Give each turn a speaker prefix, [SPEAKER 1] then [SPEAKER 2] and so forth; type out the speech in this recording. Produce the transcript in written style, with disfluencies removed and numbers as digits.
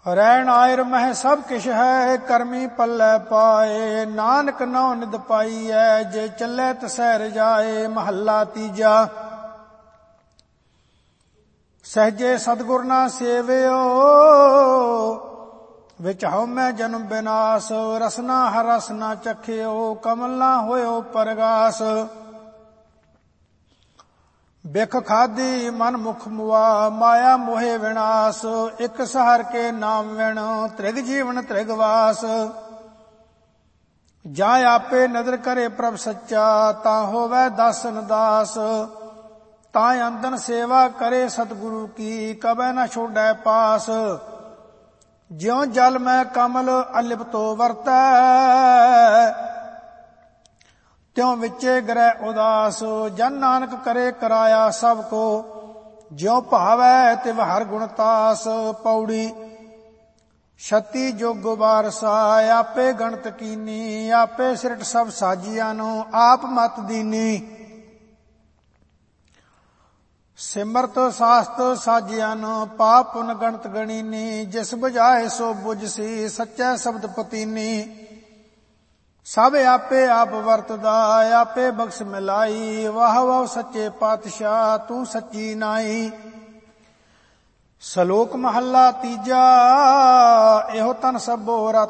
[SPEAKER 1] रैन आयर मह सब किश है, करमी पल्लै पाए। नानक नौ निद पाई है, जे चलै तसैर जाए। महला तीजा। सहजे सतगुर ना सेवियो, विच हउमै जन्म विनाश। रसना हर रस ना चखियो, कमल ना होयो परगास। बिख खादी मन मुख मुआ, माया मोहे विनाश। इक सहर के नाम विण, त्रिग जीवन त्रिगवास। जा आपे नदर करे प्रभ सच्चा, ता होवै दासन दास। तां अंदन सेवा करे सतगुरु की, कबै न छोड़ै पास। ज्यों जल में कमल अलिपतो वरतै, त्यों विचे ग्रह उदास। जन नानक करे कराया सब को, ज्यों भावै तिव हर गुणतास। पौड़ी। छत्ती जोग वारसा, आपे गणत कीनी। आपे सिरट सब साजिया नो, आप मत दीनी। सिमरत शास्त साजिया नो, पाप पुन गणत गणीनी। जिस बुझाए सो बुझसी, सच्चै शब्द पतीनी। सब आपे आप वरतदा, आपे बख्श मिलाई। वाह वाह सच्चे पातशाह, तू सच्ची नाई। सलोक महला तीजा, एहो तन सबो रत